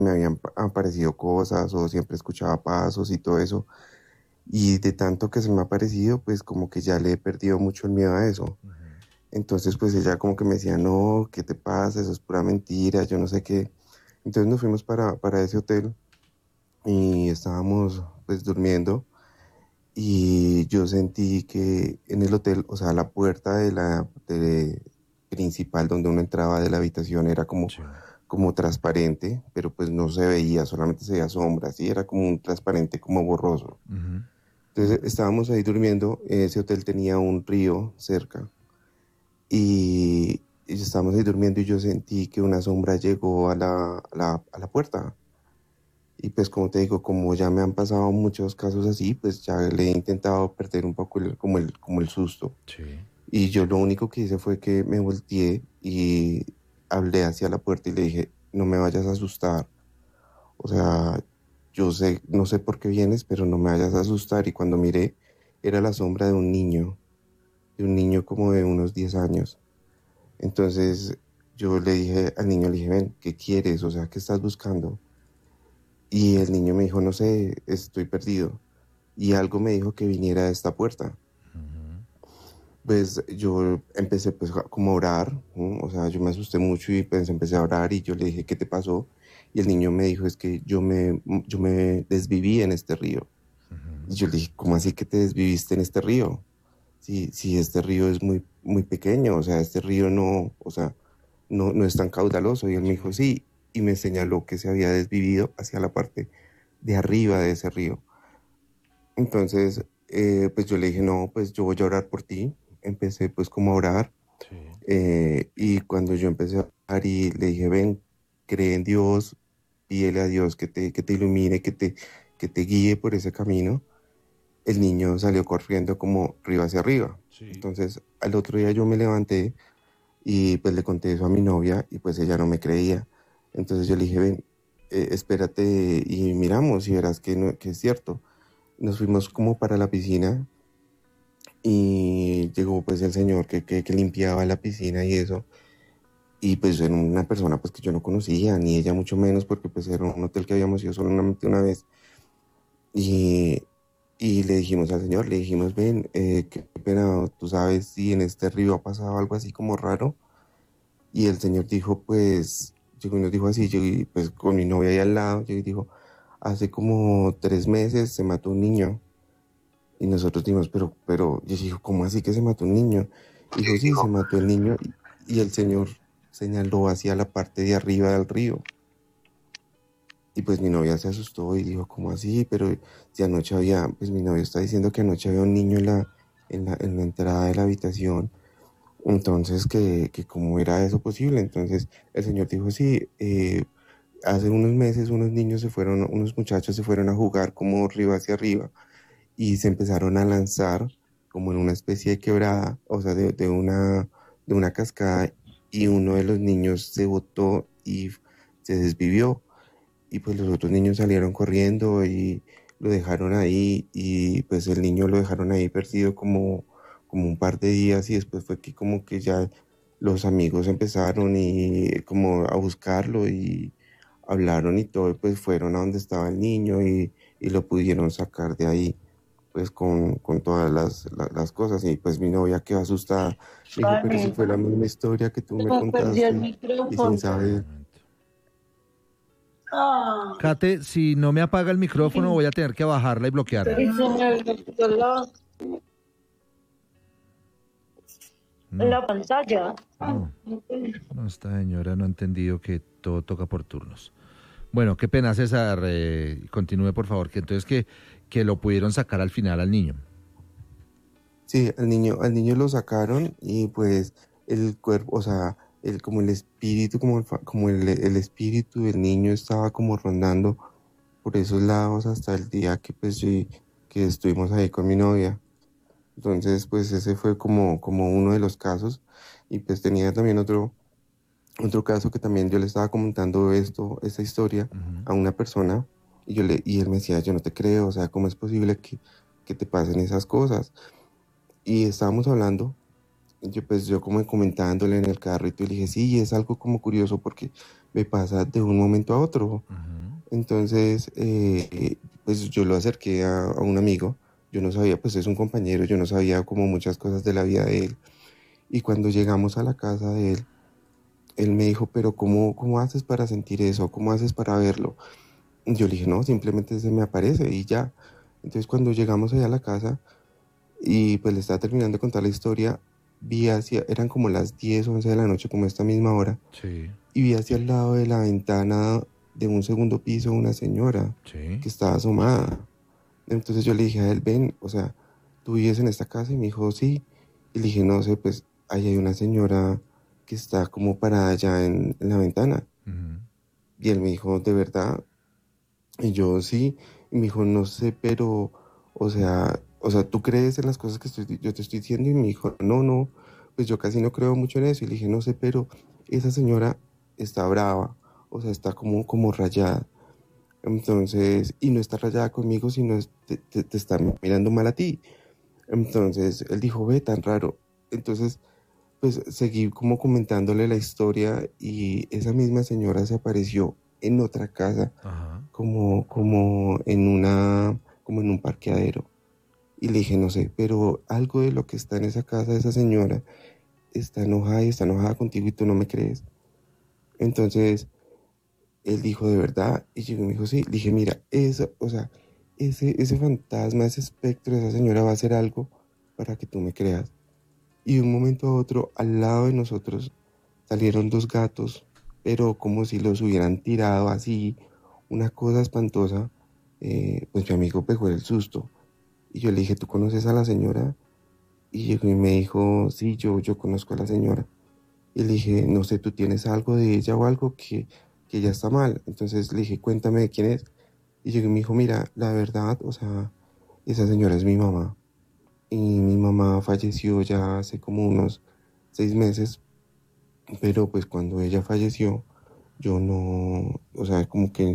me habían aparecido cosas o siempre escuchaba pasos y todo eso. Y de tanto que se me ha aparecido, pues como que ya le he perdido mucho el miedo a eso. Ujú. Entonces pues ella como que me decía, no, ¿qué te pasa? Eso es pura mentira, yo no sé qué. Entonces nos fuimos para ese hotel y estábamos pues durmiendo y yo sentí que en el hotel, o sea, la puerta principal donde uno entraba de la habitación era Sí. como transparente, pero pues no se veía, solamente se veía sombras, y era como un transparente como borroso. Ujú. Entonces estábamos ahí durmiendo, ese hotel tenía un río cerca y estábamos ahí durmiendo y yo sentí que una sombra llegó a la puerta. Y pues como te digo, como ya me han pasado muchos casos así, pues ya le he intentado perder un poco como el susto. Sí. Y yo lo único que hice fue que me volteé y hablé hacia la puerta y le dije, no me vayas a asustar. O sea, yo sé, no sé por qué vienes, pero no me vayas a asustar. Y cuando miré, era la sombra de un niño como de unos 10 años. Entonces yo le dije al niño, le dije, ven, ¿qué quieres? O sea, ¿qué estás buscando? Y el niño me dijo, no sé, estoy perdido. Y algo me dijo que viniera a esta puerta. Ujú. Pues yo empecé pues como a orar, ¿no? O sea, yo me asusté mucho y pues empecé a orar y yo le dije, ¿qué te pasó? Y el niño me dijo, es que yo me desviví en este río. Y yo le dije, ¿cómo así que te desviviste en este río? Si este río es muy, muy pequeño, o sea, este río no, o sea, no es tan caudaloso. Y él me dijo, Sí. sí, y me señaló que se había desvivido hacia la parte de arriba de ese río. Entonces, pues yo le dije, no, pues yo voy a orar por ti. Empecé pues como a orar. Sí. Y cuando yo empecé a orar y le dije, ven, cree en Dios, pídele a Dios que te ilumine, que te guíe por ese camino, el niño salió corriendo como río hacia arriba. Sí. Entonces, al otro día yo me levanté y pues le conté eso a mi novia y pues ella no me creía. Entonces yo le dije, ven, espérate y miramos y verás que, no, que es cierto. Nos fuimos como para la piscina y llegó pues el señor que limpiaba la piscina y eso. Y pues era una persona pues que yo no conocía, ni ella mucho menos, porque pues era un hotel que habíamos ido solamente una vez. Y, y le dijimos al señor, le dijimos, ven, qué pena, tú sabes si en este río ha pasado algo así como raro. Y el señor dijo, pues, llegó y nos dijo así, yo y, pues con mi novia ahí al lado, llegó y dijo, hace como 3 meses se mató un niño. Y nosotros dijimos, pero, yo dijo, ¿cómo así que se mató un niño? Dijo, sí, se mató el niño. Y el señor señaló hacia la parte de arriba del río. Y pues mi novia se asustó y dijo, ¿cómo así? Pero si anoche había, pues mi novia está diciendo que anoche había un niño en la entrada de la habitación. Entonces, que cómo era eso posible. Entonces el señor dijo, sí, hace unos meses unos muchachos se fueron a jugar como río hacia arriba y se empezaron a lanzar como en una especie de quebrada, o sea, de una cascada, y uno de los niños se botó y se desvivió. Y pues los otros niños salieron corriendo y lo dejaron ahí, y pues el niño lo dejaron ahí perdido como un par de días, y después fue que como que ya los amigos empezaron y como a buscarlo y hablaron y todo, y pues fueron a donde estaba el niño y lo pudieron sacar de ahí pues con todas las cosas, y pues mi novia quedó asustada. Le dije, pero si Vale, fue la misma historia que tú se me me perdió el contaste y sin micrófono. Un saber. momento. Ah, Kate, si no me apaga el micrófono, voy a tener que bajarla y bloquearla. y se me olvidó No, la pantalla. no, no, esta señora no ha entendido que todo toca por turnos. Bueno, qué pena, César. Continúe, por favor, que entonces que lo pudieron sacar al final al niño. Sí, al niño lo sacaron y pues el cuerpo, o sea, como el espíritu, como el espíritu del niño estaba como rondando por esos lados hasta el día que pues sí, que estuvimos ahí con mi novia. Entonces, pues ese fue como uno de los casos. Y pues tenía también otro caso que también yo le estaba comentando esta historia Ujú. a una persona, y él me decía, yo no te creo, o sea, ¿cómo es posible que te pasen esas cosas? Y estábamos hablando yo como comentándole en el carrito y le dije, sí, es algo como curioso porque me pasa de un momento a otro. Ujú. Entonces, pues yo lo acerqué a un amigo, yo no sabía, pues es un compañero, yo no sabía como muchas cosas de la vida de él. Y cuando llegamos a la casa de él, él me dijo, pero ¿cómo haces para sentir eso? ¿Cómo haces para verlo? Yo le dije, no, simplemente se me aparece y ya. Entonces cuando llegamos allá a la casa y pues le estaba terminando de contar la historia, vi hacia, eran como las 10 o 11 de la noche, como esta misma hora, Sí, y vi hacia el lado de la ventana de un segundo piso una señora sí. que estaba asomada. Entonces yo le dije a él, ven, o sea, ¿tú vives en esta casa? Y me dijo, sí. Y le dije, no sé, pues ahí hay una señora que está como parada allá en la ventana. Ujú. Y él me dijo, ¿de verdad? Y yo sí, y me dijo, no sé, pero, o sea, ¿tú crees en las cosas que yo te estoy diciendo? Y me dijo, no, no, pues yo casi no creo mucho en eso. Y le dije, no sé, pero esa señora está brava, o sea, está como rayada. Entonces, y no está rayada conmigo, sino te está mirando mal a ti. Entonces, él dijo, ve, tan raro. Entonces, pues seguí como comentándole la historia y esa misma señora se apareció en otra casa Ajá. como en un parqueadero. Y le dije, no sé, pero algo de lo que está en esa casa de esa señora está enojada y está enojada contigo y tú no me crees. Entonces, él dijo, ¿de verdad? Y yo me dijo, sí. Le dije, mira, eso, o sea, ese fantasma, ese espectro de esa señora va a hacer algo para que tú me creas. Y de un momento a otro, al lado de nosotros, salieron dos gatos, pero como si los hubieran tirado así, una cosa espantosa. Pues mi amigo pegó el susto. Y yo le dije, ¿tú conoces a la señora? Y llegó y me dijo, sí, yo conozco a la señora. Y le dije, no sé, ¿tú tienes algo de ella o algo que ya está mal? Entonces le dije, cuéntame de quién es. Y llegó y me dijo, mira, la verdad, o sea, esa señora es mi mamá. Y mi mamá falleció ya hace como unos 6 meses, pero pues cuando ella falleció, yo no, o sea, como que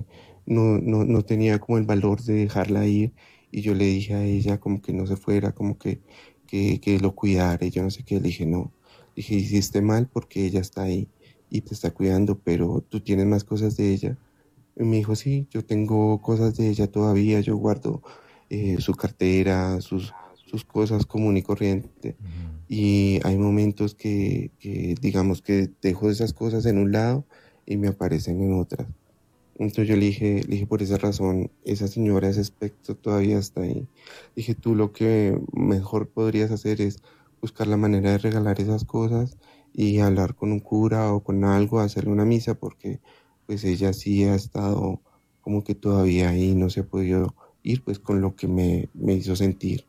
no tenía como el valor de dejarla ir y yo le dije a ella como que no se fuera, como que lo cuidara y yo no sé qué, le dije no, dije hiciste mal porque ella está ahí y te está cuidando, pero tú tienes más cosas de ella. Y me dijo, sí, yo tengo cosas de ella todavía, yo guardo su cartera, sus cosas común y corriente. Ujú. Y hay momentos digamos que dejo esas cosas en un lado y me aparecen en otras. Entonces yo le dije por esa razón, esa señora, ese aspecto todavía está ahí. Dije, tú lo que mejor podrías hacer es buscar la manera de regalar esas cosas y hablar con un cura o con algo, hacerle una misa, porque pues ella sí ha estado como que todavía ahí, no se ha podido ir pues con lo que me hizo sentir.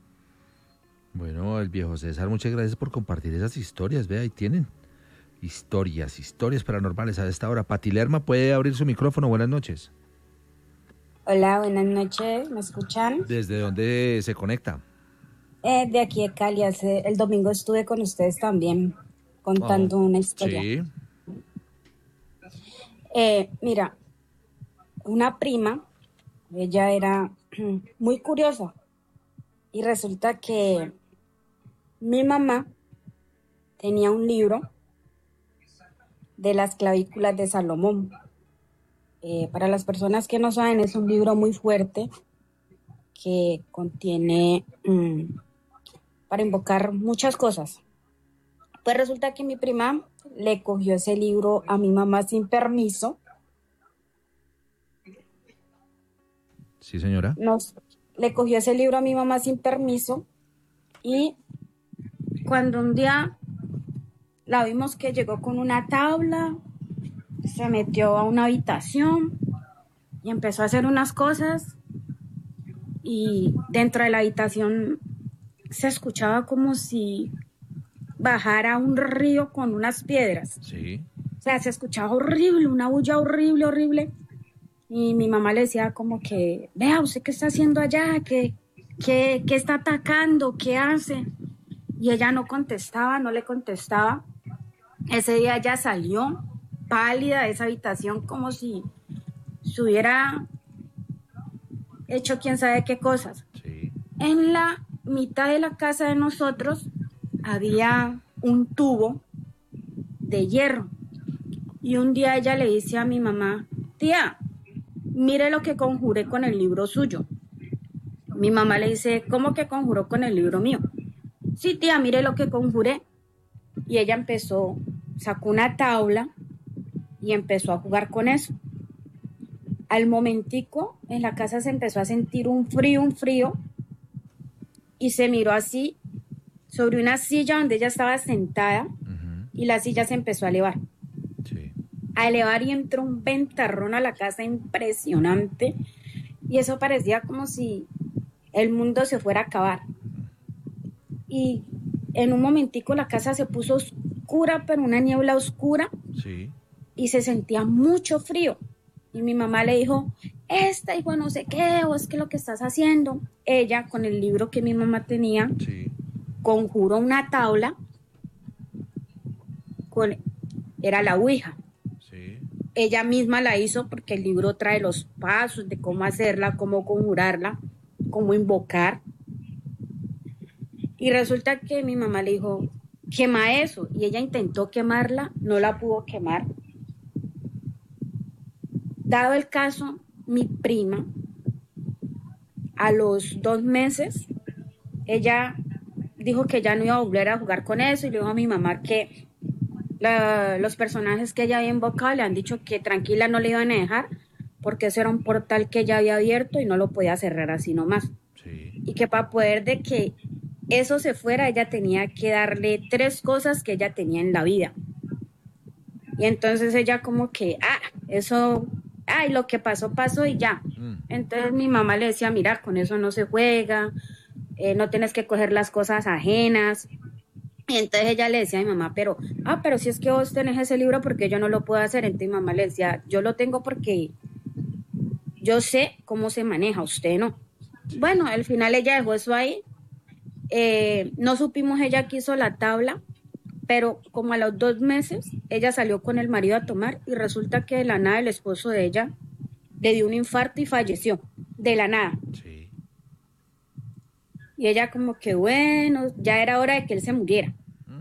Bueno, el viejo César, muchas gracias por compartir esas historias. Vea, ahí tienen. Historias paranormales a esta hora. Pati Lerma puede abrir su micrófono. Buenas noches. Hola, buenas noches, ¿me escuchan? ¿Desde dónde se conecta? De aquí de Cali, el domingo estuve con ustedes también Oh, contando una historia. sí, Mira, una prima, ella era muy curiosa y resulta que mi mamá tenía un libro de las clavículas de Salomón. Para las personas que no saben, es un libro muy fuerte que contiene para invocar muchas cosas. Pues resulta que mi prima le cogió ese libro a mi mamá sin permiso. sí, señora. Le cogió ese libro a mi mamá sin permiso y cuando un día la vimos que llegó con una tabla, se metió a una habitación y empezó a hacer unas cosas y dentro de la habitación se escuchaba como si bajara un río con unas piedras. Sí. O sea, se escuchaba horrible, una bulla horrible, horrible. Y mi mamá le decía como que, vea, ¿usted qué está haciendo allá? ¿Qué está atacando? ¿Qué hace? Y ella no contestaba, no le contestaba. Ese día ella salió pálida de esa habitación como si se hubiera hecho quién sabe qué cosas. Sí. En la mitad de la casa de nosotros había un tubo de hierro. Y un día ella le dice a mi mamá, tía, mire lo que conjuré con el libro suyo. Mi mamá le dice, ¿cómo que conjuró con el libro mío? Sí, tía, mire lo que conjuré. Y ella sacó una tabla y empezó a jugar con eso. Al momentico, en la casa se empezó a sentir un frío, y se miró así sobre una silla donde ella estaba sentada, y la silla se empezó a elevar. Sí. A elevar y entró un ventarrón a la casa impresionante, y eso parecía como si el mundo se fuera a acabar. Y en un momentico la casa se puso oscura, pero una niebla oscura, Sí. y se sentía mucho frío. Y mi mamá le dijo, esta hijo no sé qué, o es que lo que estás haciendo. Ella, con el libro que mi mamá tenía, Sí. conjuró una tabla, era la ouija. Sí. Ella misma la hizo porque el libro trae los pasos de cómo hacerla, cómo conjurarla, cómo invocar. Y resulta que mi mamá le dijo, quema eso. Y ella intentó quemarla, no la pudo quemar. Dado el caso, mi prima, a los 2 meses, ella dijo que ya no iba a volver a jugar con eso, y le dijo a mi mamá que los personajes que ella había invocado le han dicho que tranquila, no le iban a dejar, porque ese era un portal que ella había abierto y no lo podía cerrar así nomás. Sí. Y que para poder de que eso se fuera, ella tenía que darle 3 cosas que ella tenía en la vida. Y entonces ella como que, eso, lo que pasó, pasó y ya. Entonces mi mamá le decía, mira, con eso no se juega, no tienes que coger las cosas ajenas. Y entonces ella le decía a mi mamá, pero si es que vos tenés ese libro, ¿por qué yo no lo puedo hacer? Entonces mi mamá le decía, yo lo tengo porque yo sé cómo se maneja, usted no. Bueno, al final ella dejó eso ahí. No supimos ella que hizo la tabla, pero como a los 2 meses ella salió con el marido a tomar, y resulta que de la nada el esposo de ella le dio un infarto y falleció, de la nada. Sí. Y ella como que bueno, ya era hora de que él se muriera.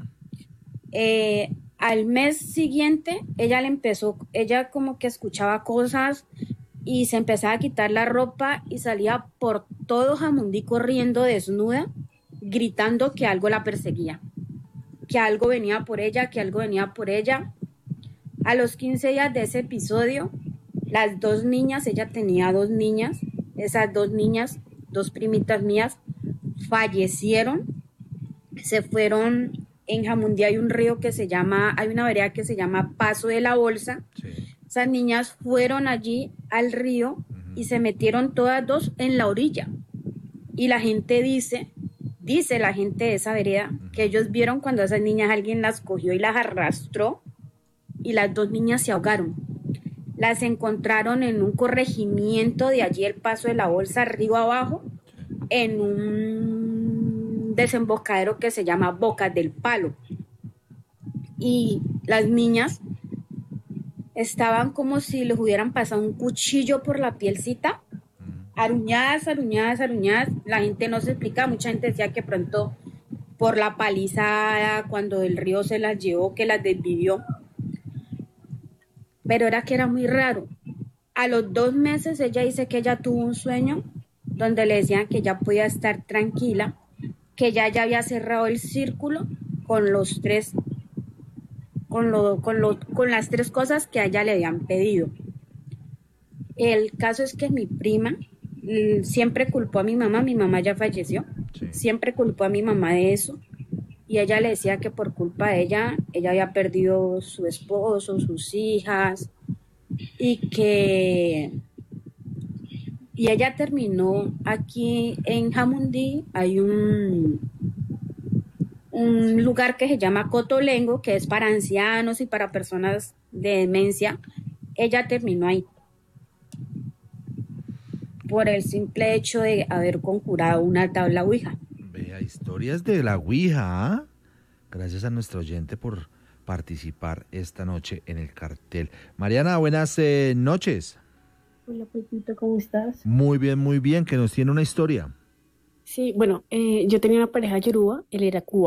Al mes siguiente ella como que escuchaba cosas y se empezaba a quitar la ropa y salía por todo Jamundí corriendo desnuda, gritando que algo la perseguía, que algo venía por ella, que algo venía por ella. A los 15 días de ese episodio, las 2 niñas, ella tenía 2 niñas, esas 2 niñas, 2 primitas mías, fallecieron, se fueron. En Jamundí hay un río hay una vereda que se llama Paso de la Bolsa. Sí. Esas niñas fueron allí al río y se metieron todas 2 en la orilla. Y la gente dice la gente de esa vereda, que ellos vieron cuando a esas niñas alguien las cogió y las arrastró, y las 2 niñas se ahogaron. Las encontraron en un corregimiento de allí, el Paso de la Bolsa, río abajo, en un desembocadero que se llama Bocas del Palo. Y las niñas estaban como si les hubieran pasado un cuchillo por la pielcita, aruñadas. La gente no se explica, mucha gente decía que pronto por la palizada, cuando el río se las llevó, que las desvivió. Pero era que era muy raro. A los 2 meses ella dice que ella tuvo un sueño donde le decían que ella podía estar tranquila, que ella ya había cerrado el círculo con los 3, con las 3 cosas que a ella le habían pedido. El caso es que mi prima siempre culpó a mi mamá ya falleció, Sí. siempre culpó a mi mamá de eso, y ella le decía que por culpa de ella había perdido su esposo, sus hijas, y ella terminó aquí en Jamundí. Hay un lugar que se llama Cotolengo, que es para ancianos y para personas de demencia. Ella terminó ahí por el simple hecho de haber conjurado una tabla ouija. Vea, historias de la ouija, ¿ah? Gracias a nuestro oyente por participar esta noche en el cartel. Mariana, buenas noches. Hola, Pepito, ¿cómo estás? Muy bien, que nos tiene una historia. Sí, bueno, yo tenía una pareja yoruba, él era cubano.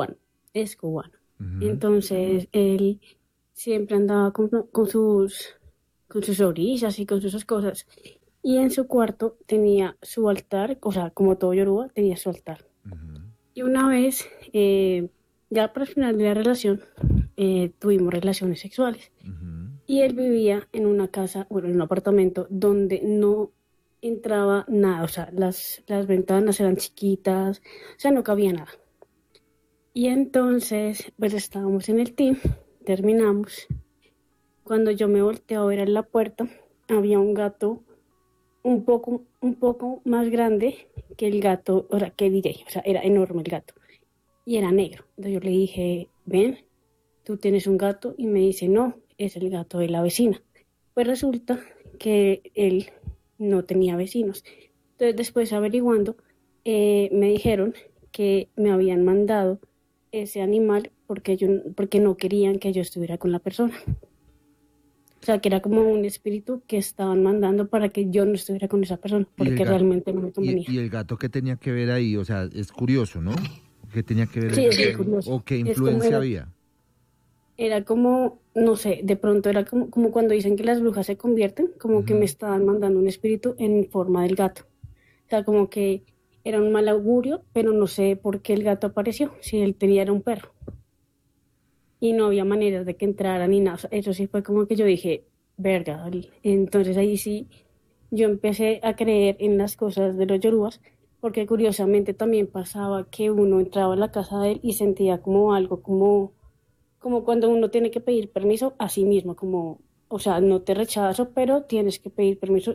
es cubano. Ujú. Entonces, él siempre andaba con sus orillas y con sus cosas. Y en su cuarto tenía su altar, o sea, como todo Yoruba, tenía su altar. Ujú. Y una vez, ya para el final de la relación, tuvimos relaciones sexuales. Ujú. Y él vivía en una casa, bueno, en un apartamento donde no entraba nada, o sea, las ventanas eran chiquitas, o sea, no cabía nada. Y entonces, pues estábamos en el team, terminamos. Cuando yo me volteo a ver en la puerta, había un gato un poco más grande que el gato, o sea, que DJ, o sea, era enorme el gato y era negro. Entonces yo le dije, ven, tú tienes un gato y me dice, no, es el gato de la vecina. Pues resulta que él no tenía vecinos. Entonces después averiguando, me dijeron que me habían mandado ese animal porque no querían que yo estuviera con la persona. O sea, que era como un espíritu que estaban mandando para que yo no estuviera con esa persona, Y el porque gato, realmente no me convenía. y el gato qué tenía que ver ahí, o sea, es curioso, ¿no? ¿Qué tenía que ver el Sí, es gato muy ahí? curioso. ¿O qué Es como, influencia había? era como, no sé, de pronto era como cuando dicen que las brujas se convierten, como que me Ujú. estaban mandando un espíritu en forma del gato. O sea, como que era un mal augurio, pero no sé por qué el gato apareció, si él tenía era un perro. Y no había maneras de que entrara ni nada. O sea, eso sí fue como que yo dije, verga. Entonces ahí sí yo empecé a creer en las cosas de los yorubas, porque curiosamente también pasaba que uno entraba a la casa de él y sentía como algo, como cuando uno tiene que pedir permiso a sí mismo, como, o sea, no te rechazo, pero tienes que pedir permiso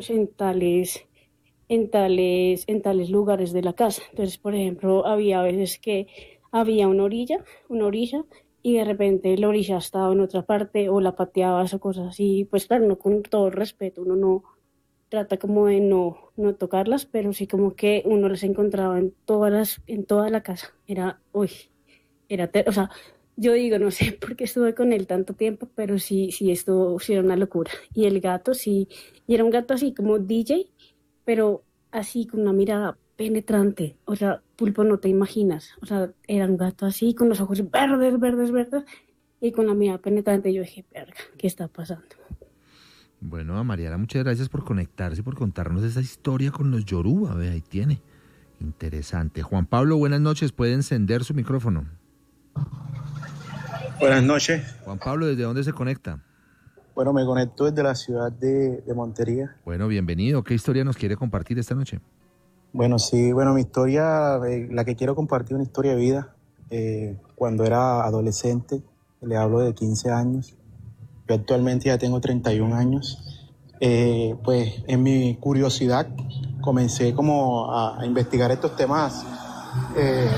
en tales lugares de la casa. Entonces, por ejemplo, había veces que había una orilla, y de repente la orilla estaba en otra parte o la pateabas o cosas así. Pues claro, no con todo el respeto, uno no trata como de no tocarlas, pero sí como que uno las encontraba en toda la casa. Era, uy, o sea, yo digo, no sé por qué estuve con él tanto tiempo, pero sí esto sí era una locura. Y el gato sí, y era un gato así como DJ, pero así con una mirada penetrante. O sea, Pulpo, no te imaginas. O sea, era un gato así con los ojos verdes, verdes, verdes, y con la mirada penetrante. Yo dije, verga, ¿qué está pasando? Bueno, a Mariana, muchas gracias por conectarse y por contarnos esa historia con los Yoruba. Ve, ahí tiene. Interesante. Juan Pablo, buenas noches. Puede encender su micrófono. Buenas noches. Juan Pablo, ¿desde dónde se conecta? Bueno, me conecto desde la ciudad de Montería. Bueno, bienvenido. ¿Qué historia nos quiere compartir esta noche? Bueno, sí, bueno, mi historia, la que quiero compartir, una historia de vida. Cuando era adolescente, le hablo de 15 años. Yo actualmente ya tengo 31 años. Pues en mi curiosidad comencé como a investigar estos temas, eh,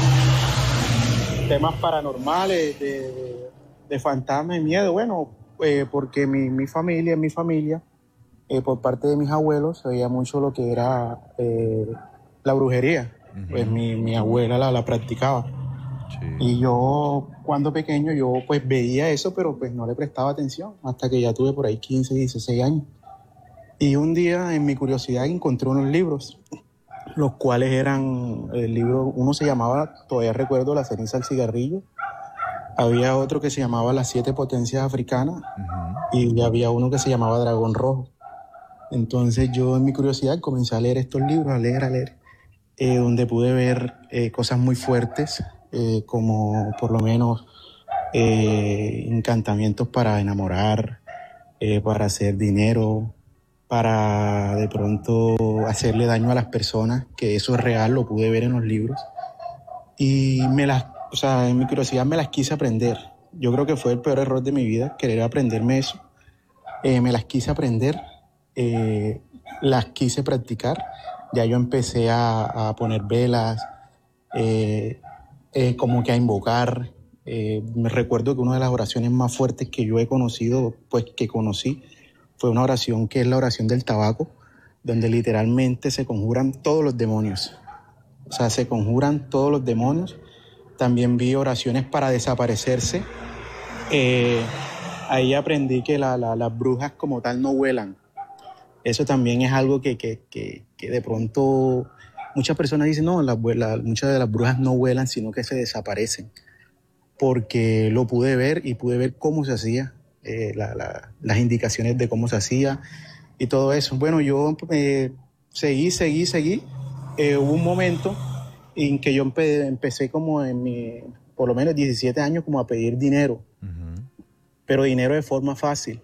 temas paranormales, de fantasmas y miedo. Bueno, porque mi familia, por parte de mis abuelos, se veía mucho lo que era la brujería. Pues Ujú. mi abuela la practicaba. Sí. Y yo, cuando pequeño, yo pues veía eso, pero pues no le prestaba atención, hasta que ya tuve por ahí 15, 16 años. Y un día, en mi curiosidad, encontré unos libros, los cuales eran, el libro, uno se llamaba, todavía recuerdo, La ceniza al cigarrillo. Había otro que se llamaba Las siete potencias africanas, Ujú. y había uno que se llamaba Dragón Rojo. Entonces yo, en mi curiosidad, comencé a leer estos libros, a leer, donde pude ver cosas muy fuertes, como por lo menos encantamientos para enamorar, para hacer dinero, para de pronto hacerle daño a las personas, que eso es real, lo pude ver en los libros. Y o sea, en mi curiosidad me las quise aprender. Yo creo que fue el peor error de mi vida, querer aprenderme eso. Me las quise aprender, eh, las quise practicar. Ya yo empecé a poner velas, eh, como que a invocar. Me recuerdo que una de las oraciones más fuertes que yo he conocido, pues que conocí, fue una oración que es la oración del tabaco, donde literalmente se conjuran todos los demonios. O sea, se conjuran todos los demonios. También vi oraciones para desaparecerse. Eh, Ahí aprendí que las brujas como tal no vuelan. Eso también es algo que de pronto muchas personas dicen, no, muchas de las brujas no vuelan, sino que se desaparecen. porque lo pude ver y pude ver cómo se hacía, las indicaciones de cómo se hacía y todo eso. Bueno, yo seguí. Hubo un momento en que yo empecé como por lo menos 17 años, como a pedir dinero, pero dinero de forma fácil.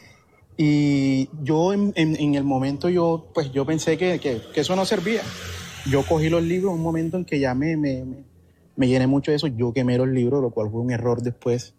Y yo en el momento yo pensé que eso no servía. Yo cogí los libros, un momento en que ya me llené mucho de eso. Yo quemé los libros, lo cual fue un error después.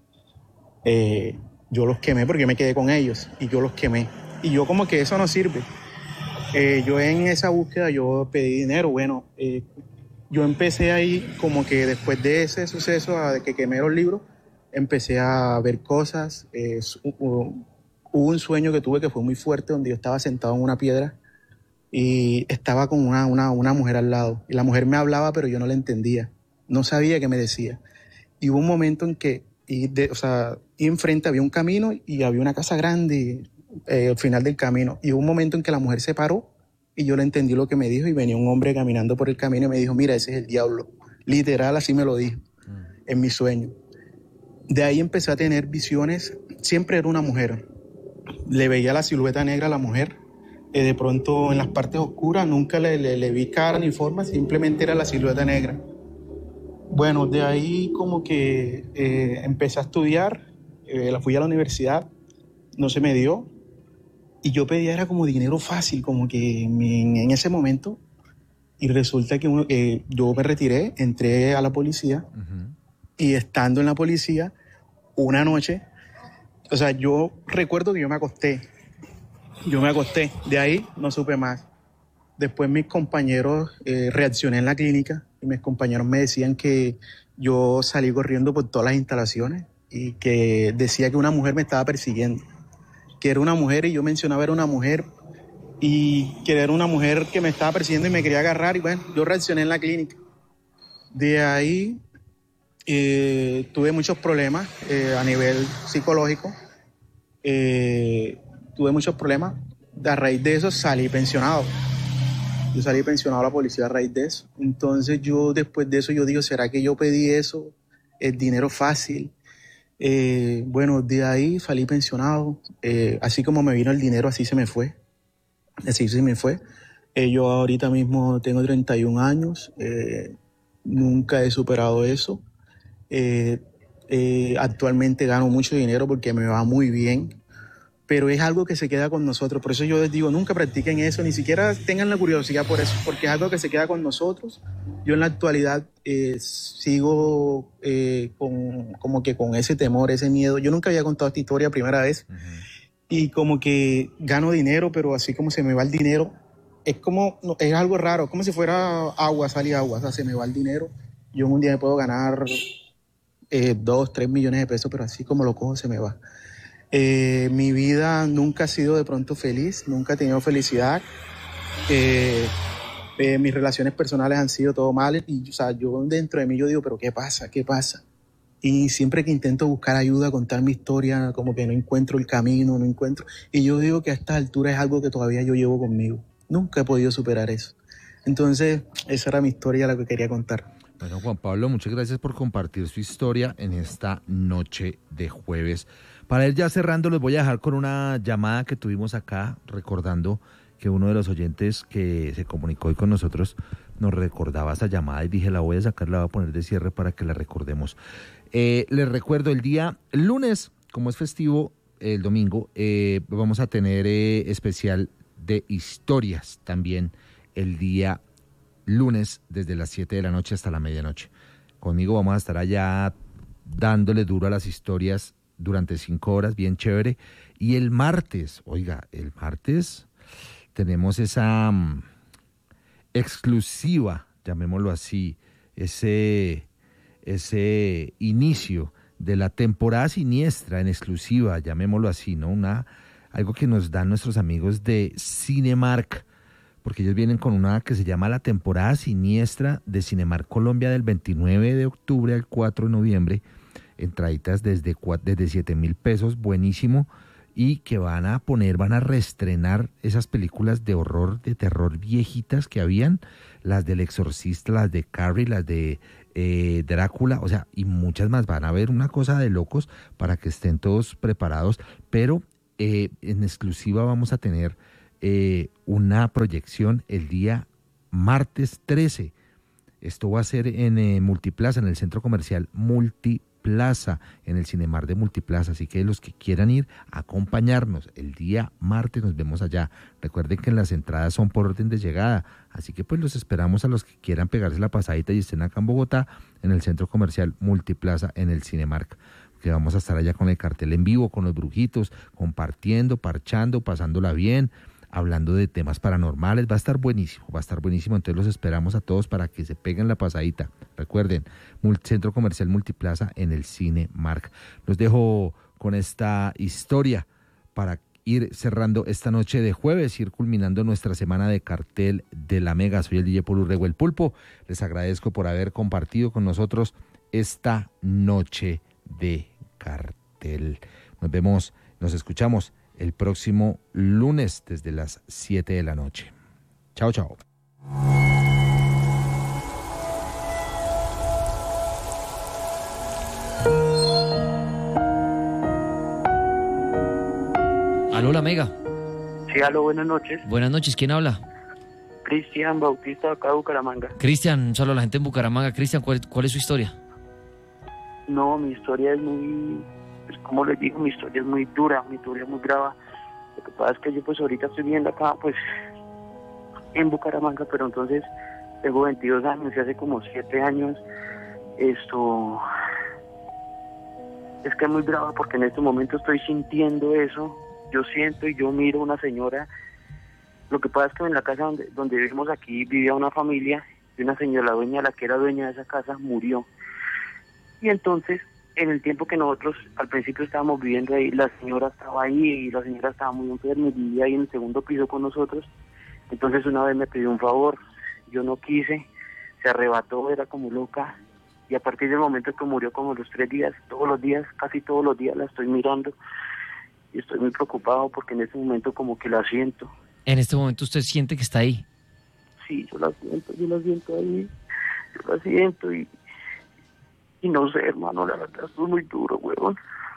Yo los quemé porque yo me quedé con ellos y yo los quemé. Y yo como que eso no sirve. Yo en esa búsqueda yo pedí dinero. Bueno, yo empecé ahí como que después de ese suceso de que quemé los libros, empecé a ver cosas. Hubo un sueño que tuve que fue muy fuerte, donde yo estaba sentado en una piedra y estaba con una mujer al lado. Y la mujer me hablaba, pero yo no la entendía. No sabía qué me decía. Y hubo un momento en que, y enfrente había un camino y había una casa grande al final del camino. Y hubo un momento en que la mujer se paró y yo le entendí lo que me dijo, y venía un hombre caminando por el camino y me dijo, mira, ese es el diablo. Literal, así me lo dijo en mi sueño. De ahí empecé a tener visiones. Siempre era una mujer. Le veía la silueta negra a la mujer. De pronto en las partes oscuras nunca le vi cara ni forma, simplemente era la silueta negra. Bueno, de ahí como que empecé a estudiar, fui a la universidad, no se me dio, y yo pedía era como dinero fácil, como que en ese momento, y resulta que yo me retiré, entré a la policía, y estando en la policía, una noche, o sea, yo recuerdo que yo me acosté, de ahí no supe más. Después mis compañeros, reaccioné en la clínica y mis compañeros me decían que yo salí corriendo por todas las instalaciones y que decía que una mujer me estaba persiguiendo, que era una mujer, y yo mencionaba era una mujer y que era una mujer que me estaba persiguiendo y me quería agarrar, y bueno, yo reaccioné en la clínica. De ahí tuve muchos problemas a nivel psicológico, tuve muchos problemas. A raíz de eso salí pensionado. Yo salí pensionado a la policía a raíz de eso. Entonces yo después de eso yo digo, ¿será que yo pedí eso? El dinero fácil. Bueno, de ahí salí pensionado. Así como me vino el dinero, así se me fue. Yo ahorita mismo tengo 31 años. Nunca he superado eso. Actualmente gano mucho dinero porque me va muy bien. Pero es algo que se queda con nosotros. Por eso yo les digo, nunca practiquen eso, ni siquiera tengan la curiosidad por eso, porque es algo que se queda con nosotros. Yo en la actualidad sigo como que con ese temor, ese miedo. Yo nunca había contado esta historia, primera vez, y como que gano dinero, pero así como se me va el dinero, es algo raro, como si fuera agua, sal y agua, o sea, se me va el dinero. Yo en un día me puedo ganar 2, 3 millones de pesos, pero así como lo cojo se me va. Mi vida nunca ha sido de pronto feliz, nunca he tenido felicidad. Mis relaciones personales han sido todo mal, y o sea, yo dentro de mí yo digo, pero ¿qué pasa? Y siempre que intento buscar ayuda, contar mi historia, como que no encuentro el camino, y yo digo que a estas alturas es algo que todavía yo llevo conmigo. Nunca he podido superar eso. Entonces, esa era mi historia, la que quería contar. Bueno, Juan Pablo, muchas gracias por compartir su historia en esta noche de jueves. Para ir ya cerrando, les voy a dejar con una llamada que tuvimos acá, recordando que uno de los oyentes que se comunicó hoy con nosotros nos recordaba esa llamada, y dije, la voy a sacar, la voy a poner de cierre para que la recordemos. Les recuerdo, el día lunes, como es festivo, el domingo, vamos a tener especial de historias también el día lunes, desde las 7 de la noche hasta la medianoche. Conmigo vamos a estar allá dándole duro a las historias durante 5 horas, bien chévere. Y el martes, tenemos esa exclusiva, llamémoslo así, ese inicio de la temporada siniestra en exclusiva, llamémoslo así, ¿no? Algo que nos dan nuestros amigos de Cinemark, porque ellos vienen con una que se llama la temporada siniestra de Cinemark Colombia, del 29 de octubre al 4 de noviembre, entraditas desde 7,000 pesos, buenísimo, y que van a reestrenar esas películas de horror, de terror viejitas que habían, las del Exorcista, las de Carrie, las de Drácula, o sea, y muchas más. Van a ver una cosa de locos para que estén todos preparados, pero en exclusiva vamos a tener una proyección el día martes 13. Esto va a ser en Multiplaza, en el centro comercial Multiplaza, en el Cinemar de Multiplaza. Así que los que quieran ir, acompañarnos el día martes, nos vemos allá. Recuerden que las entradas son por orden de llegada, así que pues los esperamos a los que quieran pegarse la pasadita y estén acá en Bogotá, en el centro comercial Multiplaza, en el Cinemark, que vamos a estar allá con el cartel en vivo, con los brujitos, compartiendo, parchando, pasándola bien, hablando de temas paranormales. Va a estar buenísimo, entonces los esperamos a todos para que se peguen la pasadita. Recuerden, Centro Comercial Multiplaza en el Cinemark. Los dejo con esta historia para ir cerrando esta noche de jueves, ir culminando nuestra semana de cartel de la Mega. Soy el DJ Paul Urrego, el Pulpo. Les agradezco por haber compartido con nosotros esta noche de cartel. Nos vemos, nos escuchamos el próximo lunes desde las 7 de la noche. Chao, chao. Aló, la Mega. Sí, aló, buenas noches. Buenas noches, ¿quién habla? Cristian Bautista, acá de Bucaramanga. Cristian, solo la gente en Bucaramanga. Cristian, ¿cuál es su historia? No, mi historia es muy, pues como les digo, mi historia es muy dura, mi historia es muy grave. Lo que pasa es que yo pues ahorita estoy viviendo acá, pues, en Bucaramanga, pero entonces tengo 22 años y hace como 7 años esto es que es muy brava porque en este momento estoy sintiendo eso. Yo siento y yo miro una señora. Lo que pasa es que en la casa donde vivimos aquí vivía una familia y una señora, la que era dueña de esa casa, murió. Y entonces, en el tiempo que nosotros al principio estábamos viviendo ahí, la señora estaba ahí y la señora estaba muy enferma y vivía ahí en el segundo piso con nosotros. Entonces una vez me pidió un favor, yo no quise, se arrebató, era como loca. Y a partir del momento que murió, como los 3 días, todos los días, casi todos los días la estoy mirando. Y estoy muy preocupado porque en este momento como que la siento. En este momento usted siente que está ahí. Sí, yo la siento ahí, yo la siento y no sé, hermano, la verdad, esto es muy duro, huevón.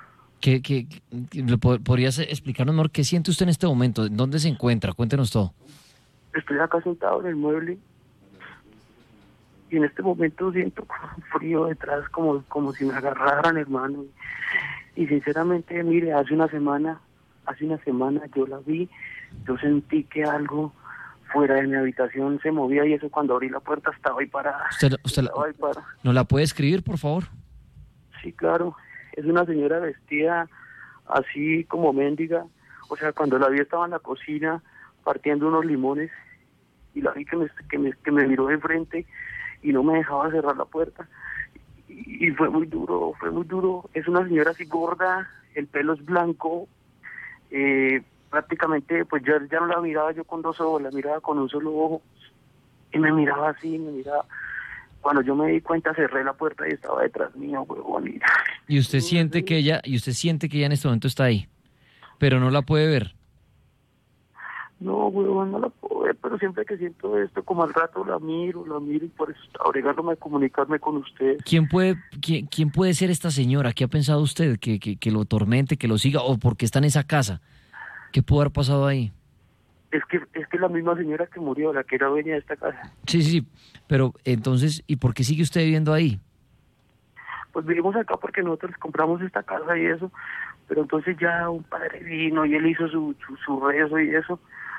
¿Podrías explicarnos mejor qué siente usted en este momento? ¿Dónde se encuentra? Cuéntenos todo. Estoy acá sentado en el mueble y en este momento siento un frío detrás, como si me agarraran, hermano. Y sinceramente, mire, hace una semana yo la vi, yo sentí que algo fuera de mi habitación se movía y eso cuando abrí la puerta estaba ahí parada. ¿No la puede escribir, por favor? Sí, claro. Es una señora vestida así como mendiga. O sea, cuando la vi estaba en la cocina partiendo unos limones y la vi que me miró de frente y no me dejaba cerrar la puerta. Y fue muy duro. Es una señora así gorda, el pelo es blanco, prácticamente pues ya no la miraba yo con 2 ojos, la miraba con un solo ojo y me miraba así, Cuando yo me di cuenta cerré la puerta y estaba detrás mío, huevón. Y usted siente que ella en este momento está ahí, pero no la puede ver. No, huevón, no la puedo ver, pero siempre que siento esto, como al rato la miro y por eso estaba obligándome a comunicarme con usted. ¿Quién puede ser esta señora? ¿Qué ha pensado usted? ¿Que lo atormente, que lo siga? ¿O porque está en esa casa? ¿Qué pudo haber pasado ahí? Es que la misma señora que murió, la que era dueña de esta casa. Sí, pero entonces, ¿y por qué sigue usted viviendo ahí? Pues vivimos acá porque nosotros compramos esta casa y eso, pero entonces ya un padre vino y él hizo su rezo y eso.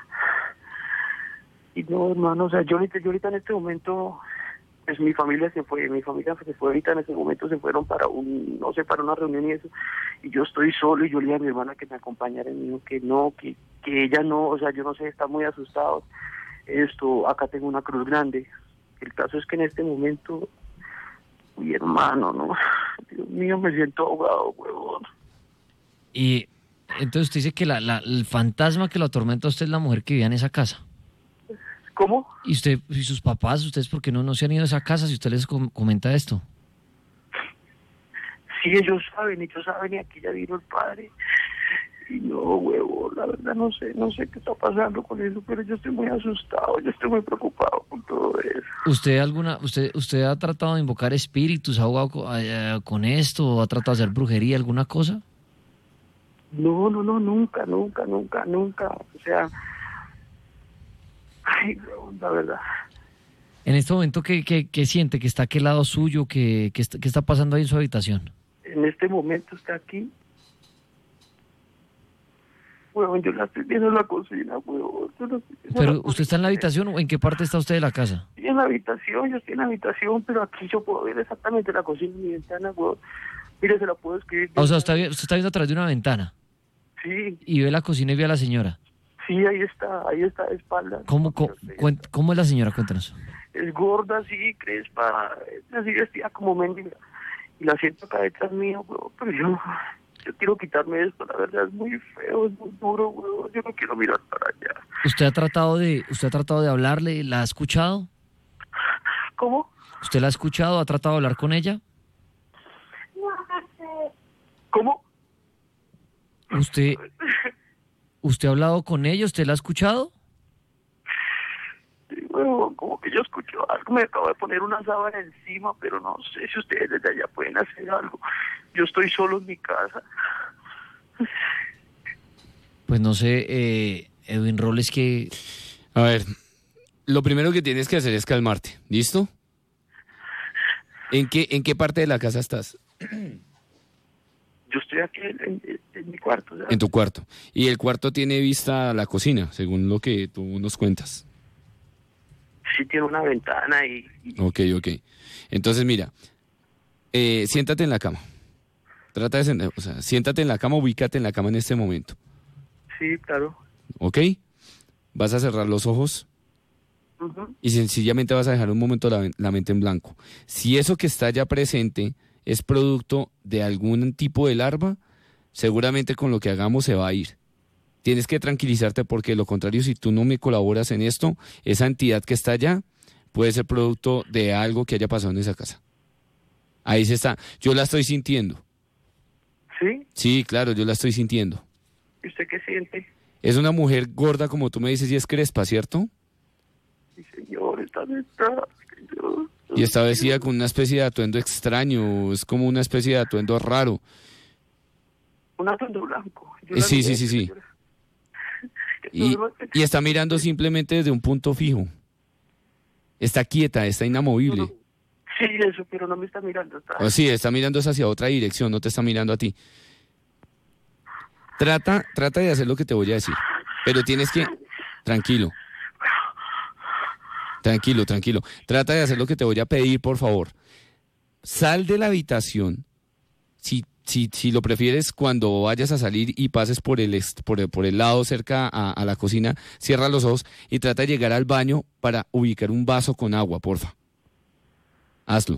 Y no, hermano, o sea, yo ahorita en este momento, pues mi familia se fue ahorita en este momento, se fueron para para una reunión y eso, y yo estoy solo y yo le dije a mi hermana que me acompañara y me dijo que no, que ella no, o sea, yo no sé, está muy asustado. Acá tengo una cruz grande. El caso es que en este momento, mi hermano, no, Dios mío, me siento ahogado, huevón. Y entonces usted dice que el fantasma que lo atormenta a usted es la mujer que vivía en esa casa. ¿Cómo? ¿Y usted y sus papás, ustedes por qué no se han ido a esa casa si usted les comenta esto? Sí, ellos saben y aquí ya vino el padre. Y no, huevo, la verdad no sé qué está pasando con eso, pero yo estoy muy asustado, yo estoy muy preocupado con todo eso. ¿Usted ha tratado de invocar espíritus, ha jugado con esto, o ha tratado de hacer brujería, alguna cosa? No, nunca. O sea, ay, huevón, la verdad. En este momento, ¿qué siente? ¿Que está a qué lado suyo? ¿Qué está pasando ahí en su habitación? En este momento está aquí. Huevón, yo la estoy viendo en la cocina, huevón. ¿Pero usted está en la habitación o en qué parte está usted de la casa? Estoy en la habitación, yo estoy en la habitación, pero aquí yo puedo ver exactamente la cocina y mi ventana, huevón. Mire, se la puedo escribir. O sea, usted está viendo a través de una ventana Sí, y ve la cocina y ve a la señora. sí, ahí está de espaldas. ¿Cómo es la señora? Cuéntanos. Es gorda, así, crespa, es así vestida como mendiga. Y la siento acá detrás mío, huevón, pero yo quiero quitarme esto, la verdad es muy feo, es muy duro, huevón. Yo no quiero mirar para allá. ¿Usted ha tratado de hablarle? ¿La ha escuchado? ¿Cómo? ¿Usted la ha escuchado? ¿Ha tratado de hablar con ella? ¿Cómo? ¿Usted ha hablado con ella? ¿Usted la ha escuchado? Sí, huevón, como que yo escucho algo, me acabo de poner una sábana encima, pero no sé si ustedes desde allá pueden hacer algo. Yo estoy solo en mi casa. Pues no sé, Edwin Robles, que... A ver, lo primero que tienes que hacer es calmarte, ¿listo? ¿En qué parte de la casa estás? Yo estoy aquí en mi cuarto. ¿Sabes? En tu cuarto. Y el cuarto tiene vista a la cocina, según lo que tú nos cuentas. Sí, tiene una ventana y... Ok. Entonces, mira, siéntate en la cama. Siéntate en la cama, ubícate en la cama en este momento. Sí, claro. ¿Ok? Vas a cerrar los ojos y sencillamente vas a dejar un momento la mente en blanco. Si eso que está ya presente es producto de algún tipo de larva, seguramente con lo que hagamos se va a ir. Tienes que tranquilizarte porque de lo contrario, si tú no me colaboras en esto, esa entidad que está allá puede ser producto de algo que haya pasado en esa casa. Ahí se está. Yo la estoy sintiendo. ¿Sí? Sí, claro, yo la estoy sintiendo. ¿Y usted qué siente? Es una mujer gorda, como tú me dices, y es crespa, ¿cierto? Sí, señor, está detrás. Y está vestida con una especie de atuendo extraño, es como una especie de atuendo raro. Un atuendo blanco. Sí. Y está mirando simplemente desde un punto fijo. Está quieta, está inamovible. Sí, eso, pero no me está mirando. Sí, está mirando hacia otra dirección, no te está mirando a ti. Trata de hacer lo que te voy a decir, pero tienes que... Tranquilo. Trata de hacer lo que te voy a pedir, por favor. Sal de la habitación. Si lo prefieres, cuando vayas a salir y pases por el lado cerca a la cocina, cierra los ojos y trata de llegar al baño para ubicar un vaso con agua, porfa. Hazlo.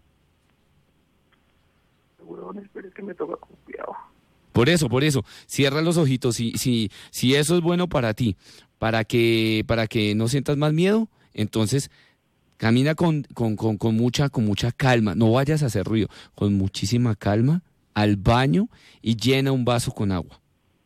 Huevón, espere que me toca con cuidado. Por eso, cierra los ojitos. Si eso es bueno para ti, para que no sientas más miedo, entonces camina con mucha calma. No vayas a hacer ruido, con muchísima calma al baño y llena un vaso con agua.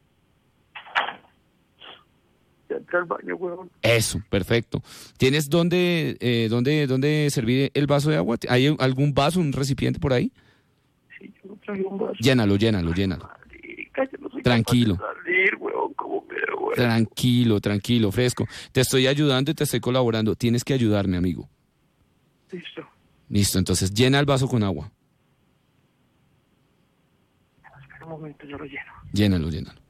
Ya entré al baño, huevón. Eso, perfecto. ¿Tienes dónde servir el vaso de agua? ¿Hay algún vaso, un recipiente por ahí? Sí, yo traje un vaso. Llénalo. Marica, yo no soy Tranquilo. capaz de salir, huevón, ¿cómo me duele? Tranquilo, fresco. Te estoy ayudando y te estoy colaborando. Tienes que ayudarme, amigo. Listo, entonces llena el vaso con agua. Espera un momento, yo lo lleno. Llénalo.